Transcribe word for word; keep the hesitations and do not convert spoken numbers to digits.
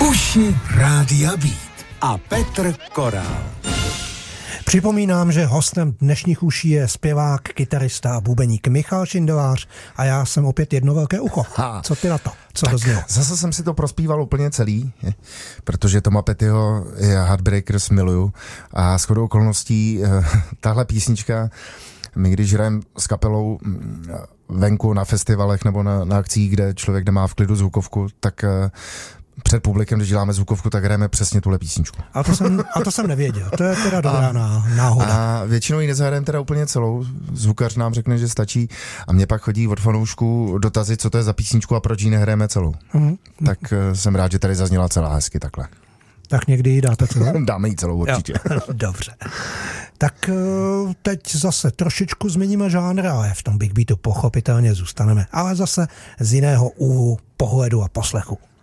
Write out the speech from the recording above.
Uši Rádia Beat a Petr Korál. Připomínám, že hostem dnešních uší je zpěvák, kytarista a bubeník Michal Šindelář a já jsem opět jedno velké ucho. Ha. Co ty na to? Co to znělo? Zase jsem si to prospíval úplně celý, protože Toma Pettyho je Heartbreakers miluju a shodou okolností tahle písnička, my když hrajeme s kapelou venku na festivalech nebo na, na akcích, kde člověk nemá v klidu zvukovku, tak před publikem, když děláme zvukovku, tak hrajeme přesně tuhle písničku. A to jsem, a to jsem nevěděl, to je teda dobrá a, náhoda. A většinou ji nezahrajeme teda úplně celou, zvukař nám řekne, že stačí a mě pak chodí od fanoušků dotazy, co to je za písničku a proč ji nehrajeme celou. Mm-hmm. Tak jsem rád, že tady zazněla celá hezky takhle. Tak někdy ji dáte celou? Dáme ji celou určitě. Dobře. Tak teď zase trošičku změníme žánr, ale v tom Big Beatu pochopitelně zůstaneme, ale zase z jiného úhlu pohledu a poslechu.